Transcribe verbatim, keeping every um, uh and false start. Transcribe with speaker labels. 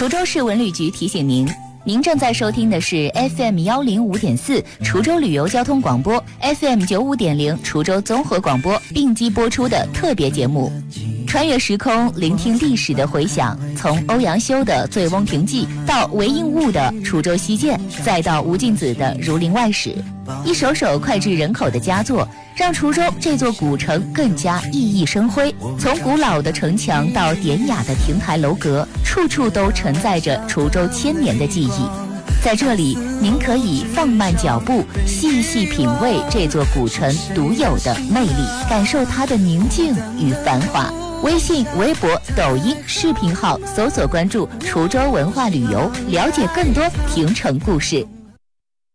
Speaker 1: 滁州市文旅局提醒您，您正在收听的是 F M 幺零五点四滁州旅游交通广播 ，F M 九五点零滁州综合广播并机播出的特别节目。穿越时空，聆听历史的回响，从欧阳修的《醉翁亭记》到韦应物的《滁州西涧》，再到吴敬梓的《儒林外史》，一首首脍炙人口的佳作，让滁州这座古城更加熠熠生辉。从古老的城墙到典雅的亭台楼阁，处处都承载着滁州千年的记忆。在这里，您可以放慢脚步，细细品味这座古城独有的魅力，感受它的宁静与繁华。微信、微博、抖音视频号搜索关注滁州文化旅游，了解更多亭城故事。